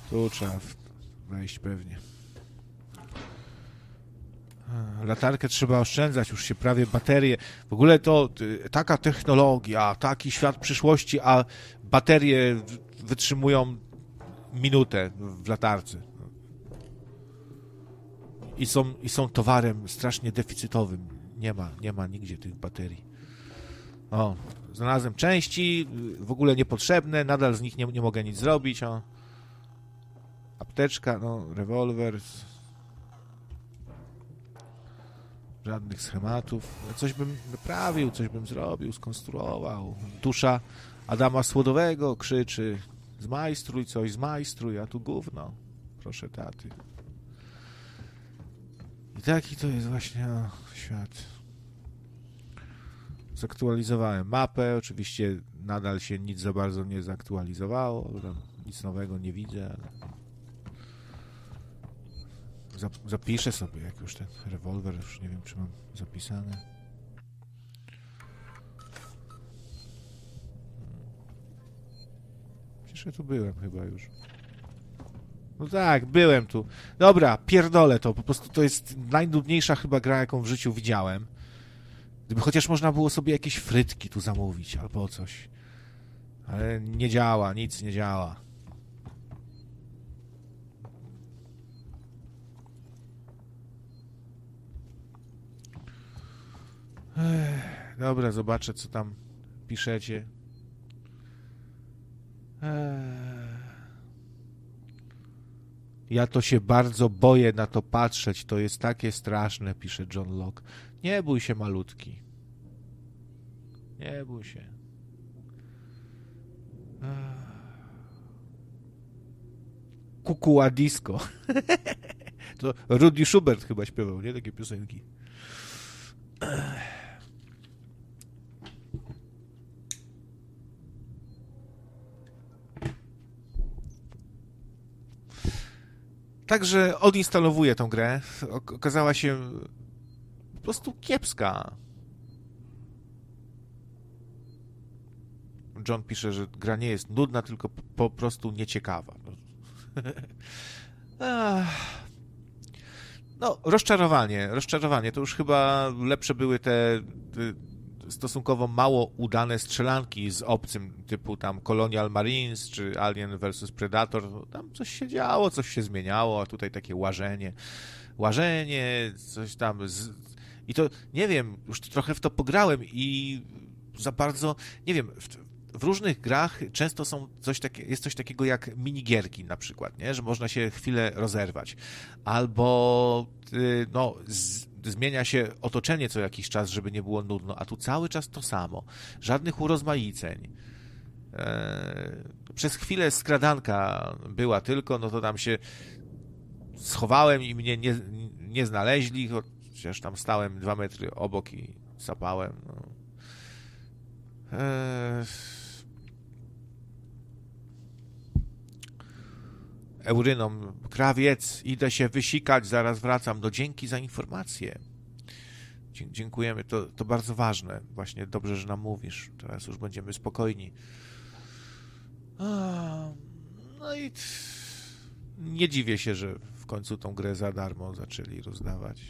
Tu trzeba wejść pewnie. Latarkę trzeba oszczędzać, już się prawie baterie. W ogóle to taka technologia, taki świat przyszłości, a baterie wytrzymują minutę w latarce. I są towarem strasznie deficytowym. Nie ma nigdzie tych baterii. O, znalazłem części, w ogóle niepotrzebne, nadal z nich nie mogę nic zrobić. O. Apteczka, no, rewolwer. Żadnych schematów. Coś bym naprawił, coś bym zrobił, skonstruował. Dusza Adama Słodowego krzyczy: zmajstruj coś, zmajstruj, a tu gówno. Proszę taty. I taki to jest właśnie świat. Zaktualizowałem mapę, oczywiście nadal się nic za bardzo nie zaktualizowało, tam nic nowego nie widzę, ale zapiszę sobie, jak już ten rewolwer, już nie wiem, czy mam zapisane. Przecież ja tu byłem chyba już. No tak, byłem tu. Dobra, pierdolę to, po prostu to jest najnudniejsza chyba gra, jaką w życiu widziałem. Gdyby chociaż można było sobie jakieś frytki tu zamówić, albo coś. Ale nie działa, nic nie działa. Dobra, zobaczę, co tam piszecie. Ja to się bardzo boję na to patrzeć. To jest takie straszne, pisze John Locke. Nie bój się, malutki. Nie bój się. Kukuła disco. To Rudy Schubert chyba śpiewał, nie? Takie piosenki. Także odinstalowuję tą grę. Okazała się po prostu kiepska. John pisze, że gra nie jest nudna, tylko po prostu nieciekawa. No, rozczarowanie. To już chyba lepsze były te stosunkowo mało udane strzelanki z obcym, typu tam Colonial Marines, czy Alien vs Predator. Tam coś się działo, coś się zmieniało, a tutaj takie łażenie, coś tam. I to, nie wiem, już trochę w to pograłem i za bardzo, nie wiem, w różnych grach często jest coś takiego jak minigierki na przykład, nie? Że można się chwilę rozerwać. Albo no, zmienia się otoczenie co jakiś czas, żeby nie było nudno, a tu cały czas to samo. Żadnych urozmaiceń. Przez chwilę skradanka była tylko, no to tam się schowałem i mnie nie znaleźli, chociaż tam stałem 2 metry obok i sapałem. No. Eurynom, krawiec, idę się wysikać, zaraz wracam. No dzięki za informację. Dziękujemy, to bardzo ważne. Właśnie dobrze, że nam mówisz. Teraz już będziemy spokojni. No i nie dziwię się, że w końcu tą grę za darmo zaczęli rozdawać.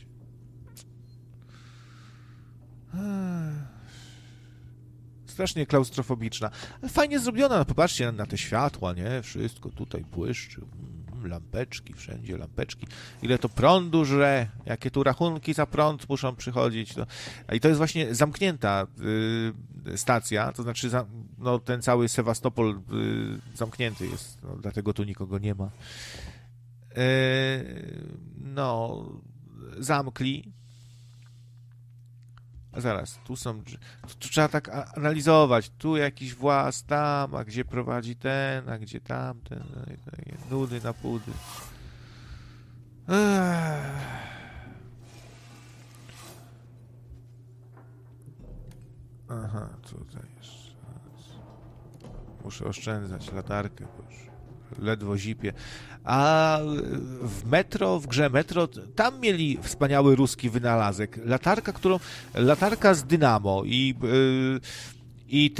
Strasznie klaustrofobiczna. Fajnie zrobiona, popatrzcie na te światła, nie? Wszystko tutaj błyszczy. Lampeczki, wszędzie lampeczki. Ile to prądu żre, jakie tu rachunki za prąd muszą przychodzić. I to jest właśnie zamknięta stacja, to znaczy no, ten cały Sewastopol zamknięty jest, no, dlatego tu nikogo nie ma. No, zamkli. A zaraz, tu są... Tu trzeba tak analizować. Tu jakiś włas, tam, a gdzie prowadzi ten, a gdzie tamten. Nudy na pudy. Aha, tutaj jeszcze. Muszę oszczędzać latarkę, bo już ledwo zipie. A w grze Metro, tam mieli wspaniały ruski wynalazek. Latarka z dynamo i